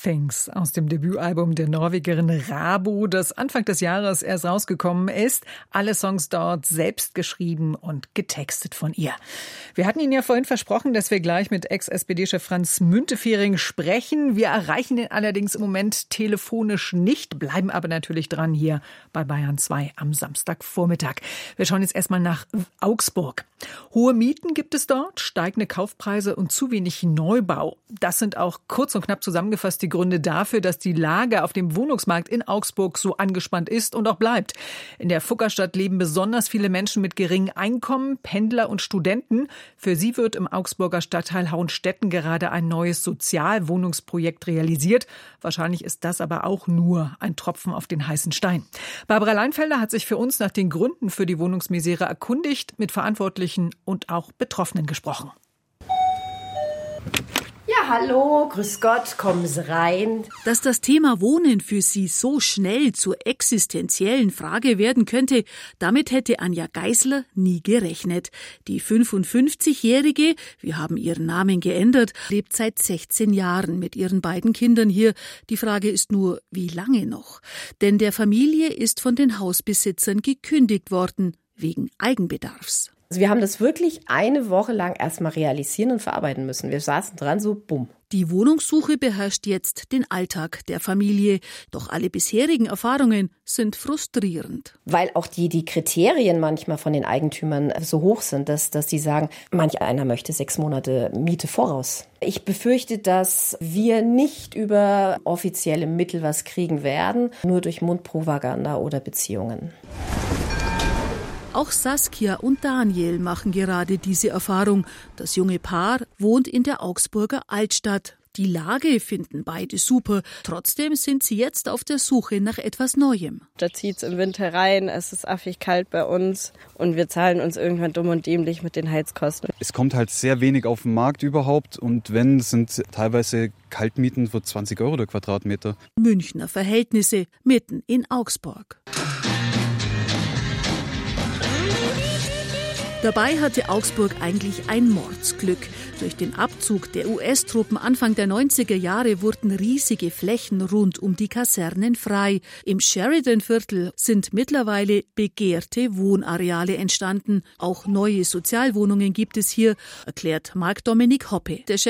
Things aus dem Debütalbum der Norwegerin Rabo, das Anfang des Jahres erst rausgekommen ist. Alle Songs dort selbst geschrieben und getextet von ihr. Wir hatten Ihnen ja vorhin versprochen, dass wir gleich mit Ex-SPD-Chef Franz Müntefering sprechen. Wir erreichen ihn allerdings im Moment telefonisch nicht, bleiben aber natürlich dran hier bei Bayern 2 am Samstagvormittag. Wir schauen jetzt erstmal nach Augsburg. Hohe Mieten gibt es dort, steigende Kaufpreise und zu wenig Neubau. Das sind auch kurz und knapp zusammengefasst die Gründe dafür, dass die Lage auf dem Wohnungsmarkt in Augsburg so angespannt ist und auch bleibt. In der Fuggerstadt leben besonders viele Menschen mit geringem Einkommen, Pendler und Studenten. Für sie wird im Augsburger Stadtteil Hauenstetten gerade ein neues Sozialwohnungsprojekt realisiert. Wahrscheinlich ist das aber auch nur ein Tropfen auf den heißen Stein. Barbara Leinfelder hat sich für uns nach den Gründen für die Wohnungsmisere erkundigt, mit Verantwortlichen und auch Betroffenen gesprochen. Ja, hallo, grüß Gott, kommen Sie rein. Dass das Thema Wohnen für Sie so schnell zur existenziellen Frage werden könnte, damit hätte Anja Geisler nie gerechnet. Die 55-Jährige, wir haben ihren Namen geändert, lebt seit 16 Jahren mit ihren beiden Kindern hier. Die Frage ist nur, wie lange noch? Denn der Familie ist von den Hausbesitzern gekündigt worden, wegen Eigenbedarfs. Also wir haben das wirklich eine Woche lang erstmal realisieren und verarbeiten müssen. Wir saßen dran, so bumm. Die Wohnungssuche beherrscht jetzt den Alltag der Familie. Doch alle bisherigen Erfahrungen sind frustrierend. Weil auch die Kriterien manchmal von den Eigentümern so hoch sind, dass die sagen, manch einer möchte 6 Monate Miete voraus. Ich befürchte, dass wir nicht über offizielle Mittel was kriegen werden, nur durch Mundpropaganda oder Beziehungen. Auch Saskia und Daniel machen gerade diese Erfahrung. Das junge Paar wohnt in der Augsburger Altstadt. Die Lage finden beide super. Trotzdem sind sie jetzt auf der Suche nach etwas Neuem. Da zieht es im Winter rein, es ist affig kalt bei uns und wir zahlen uns irgendwann dumm und dämlich mit den Heizkosten. Es kommt halt sehr wenig auf den Markt überhaupt und wenn, sind teilweise Kaltmieten für 20 € der Quadratmeter. Münchner Verhältnisse mitten in Augsburg. Dabei hatte Augsburg eigentlich ein Mordsglück. Durch den Abzug der US-Truppen Anfang der 90er Jahre wurden riesige Flächen rund um die Kasernen frei. Im Sheridan-Viertel sind mittlerweile begehrte Wohnareale entstanden. Auch neue Sozialwohnungen gibt es hier, erklärt Marc-Dominik Hoppe. Der